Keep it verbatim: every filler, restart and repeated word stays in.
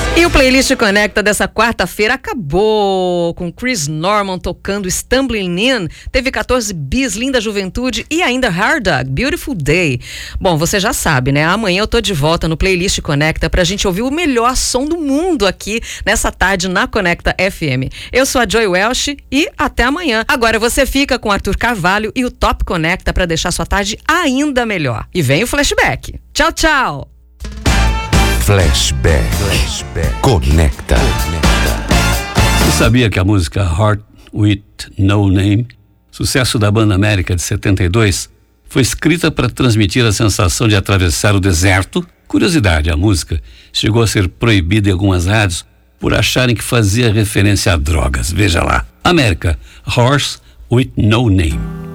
E o Playlist Conecta dessa quarta-feira acabou com Chris Norman tocando Stumbling In, teve quatorze bis, Linda Juventude e ainda Hard Dog, Beautiful Day. Bom, você já sabe, né? Amanhã eu tô de volta no Playlist Conecta pra gente ouvir o melhor som do mundo aqui nessa tarde na Conecta F M. Eu sou a Joy Welsh e até amanhã. Agora você fica com Arthur Carvalho e o Top Conecta pra deixar sua tarde ainda melhor. E vem o flashback. Tchau, tchau! Flashback. Flashback. Conecta. Conecta. Você sabia que a música Heart with No Name, sucesso da banda América de setenta e dois, foi escrita para transmitir a sensação de atravessar o deserto? Curiosidade, a música chegou a ser proibida em algumas rádios por acharem que fazia referência a drogas. Veja lá. América, Horse with No Name.